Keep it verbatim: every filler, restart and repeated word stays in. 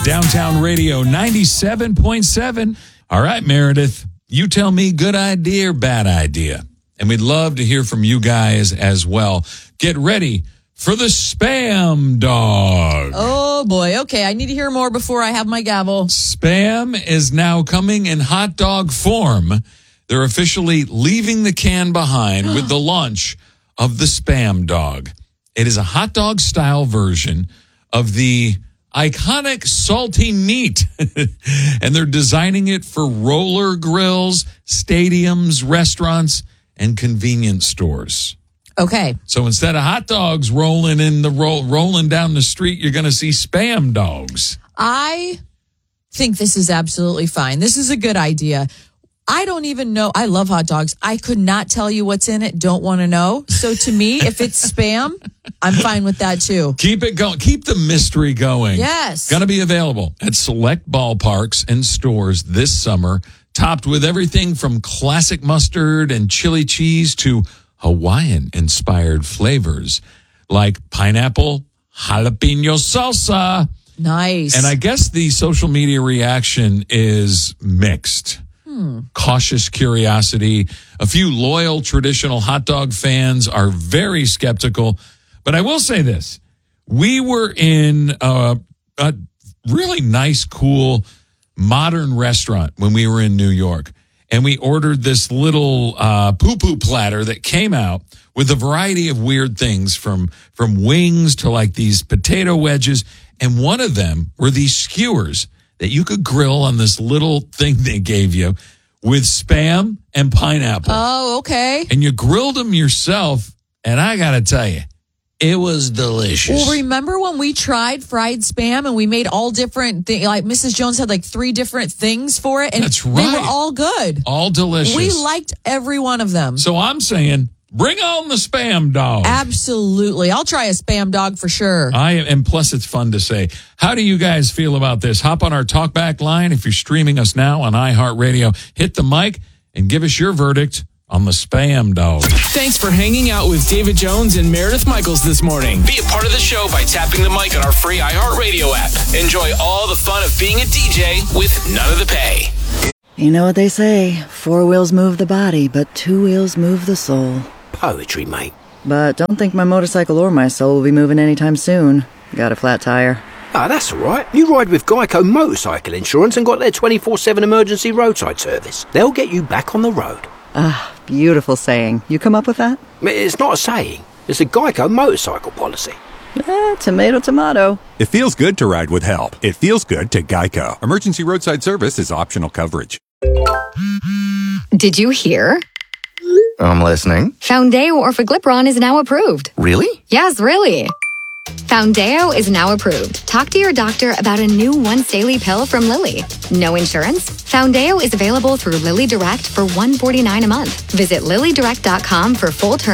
Downtown Radio ninety-seven point seven. All right, Meredith, you tell me good idea or bad idea. And we'd love to hear from you guys as well. Get ready for the Spam Dog. Oh, boy. Okay, I need to hear more before I have my gavel. Spam is now coming in hot dog form. They're officially leaving the can behind with the launch of the Spam Dog. It is a hot dog style version of the iconic salty meat. And they're designing it for roller grills, stadiums, restaurants, and convenience stores. Okay. So instead of hot dogs rolling in the roll, rolling down the street, you're going to see Spam Dogs. I think this is absolutely fine. This is a good idea. I don't even know. I love hot dogs. I could not tell you what's in it. Don't want to know. So to me, if it's Spam, I'm fine with that too. Keep it going. Keep the mystery going. Yes. Going to be available at select ballparks and stores this summer, topped with everything from classic mustard and chili cheese to Hawaiian-inspired flavors like pineapple, jalapeno salsa. Nice. And I guess the social media reaction is mixed. Hmm. Cautious curiosity. A few loyal traditional hot dog fans are very skeptical. But I will say this. We were in a, a really nice, cool, modern restaurant when we were in New York. And we ordered this little uh, poo-poo platter that came out with a variety of weird things from, from wings to like these potato wedges. And one of them were these skewers that you could grill on this little thing they gave you with Spam and pineapple. Oh, okay. And you grilled them yourself. And I got to tell you, it was delicious. Well, remember when we tried fried Spam and we made all different things? Like Missus Jones had like three different things for it. And That's right. They were all good. All delicious. We liked every one of them. So I'm saying, bring on the Spam Dog. Absolutely. I'll try a Spam Dog for sure. I And plus, it's fun to say. How do you guys feel about this? Hop on our talkback line. If you're streaming us now on iHeartRadio, hit the mic and give us your verdict on the Spam Dog. Thanks for hanging out with David Jones and Meredith Michaels this morning. Be a part of the show by tapping the mic on our free iHeartRadio app. Enjoy all the fun of being a D J with none of the pay. You know what they say, four wheels move the body, but two wheels move the soul. Poetry, mate. But don't think my motorcycle or my soul will be moving anytime soon. Got a flat tire. Ah, that's all right. You ride with Geico Motorcycle Insurance and got their twenty-four seven emergency roadside service. They'll get you back on the road. Ah, beautiful saying. You come up with that? It's not a saying. It's a Geico motorcycle policy. Eh, tomato, tomato. It feels good to ride with help. It feels good to Geico. Emergency roadside service is optional coverage. Did you hear? I'm listening. Foundeo Orforglipron is now approved. Really? Yes, really. Foundeo is now approved. Talk to your doctor about a new once daily pill from Lilly. No insurance? Foundeo is available through Lilly Direct for one hundred forty-nine dollars a month. Visit lilly direct dot com for full terms.